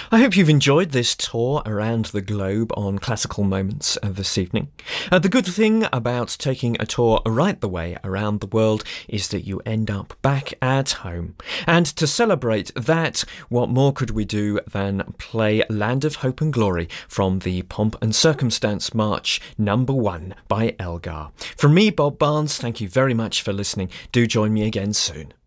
I hope you've enjoyed this tour around the globe on Classical Moments this evening. The good thing about taking a tour right the way around the world is that you end up back at home. And to celebrate that, what more could we do than play Land of Hope and Glory from the Pomp and Circumstance March number 1 by Elgar. From me, Bob Barnes, thank you very much for listening. Do join me again soon.